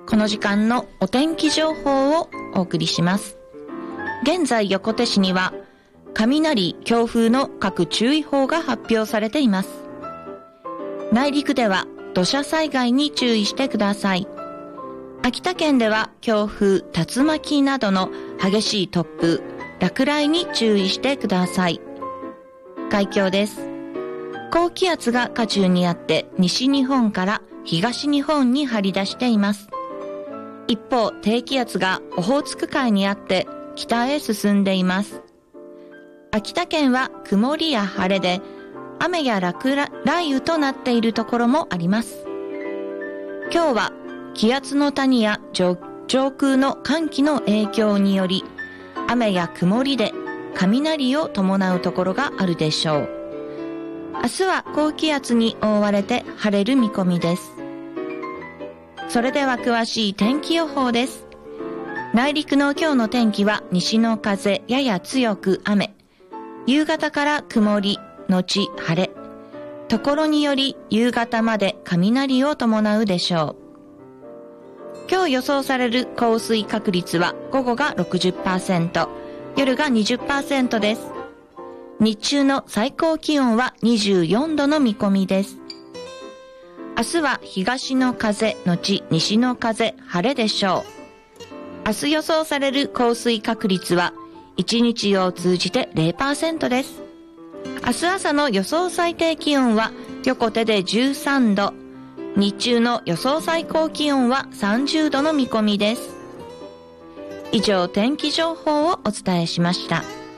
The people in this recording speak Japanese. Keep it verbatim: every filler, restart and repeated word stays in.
この時間のお天気情報をお送りします。現在横手市には雷強風の各注意報が発表されています。内陸では土砂災害に注意してください。秋田県では強風、竜巻などの激しい突風、落雷に注意してください。海況です。高気圧が渦中にあって西日本から東日本に張り出しています。一方、低気圧がオホーツク海にあって北へ進んでいます。秋田県は曇りや晴れで雨や落雷雨となっているところもあります。今日は気圧の谷や 上, 上空の寒気の影響により雨や曇りで雷を伴うところがあるでしょう。明日は高気圧に覆われて晴れる見込みです。それでは詳しい天気予報です。内陸の今日の天気は西の風やや強く雨、夕方から曇りのち晴れ、ところにより夕方まで雷を伴うでしょう。今日予想される降水確率は午後が ろくじゅっパーセント、夜が にじゅっパーセント です。日中の最高気温はにじゅうよんどの見込みです。明日は東の風のち西の風、晴れでしょう。明日予想される降水確率はいちにちを通じて ゼロパーセント です。明日朝の予想最低気温は横手でじゅうさんど、日中の予想最高気温はさんじゅうどの見込みです。以上、天気情報をお伝えしました。